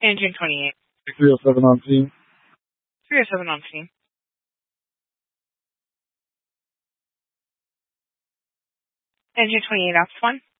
Engine 28. 307 on scene. 307 on scene. Engine 28, Ops 1.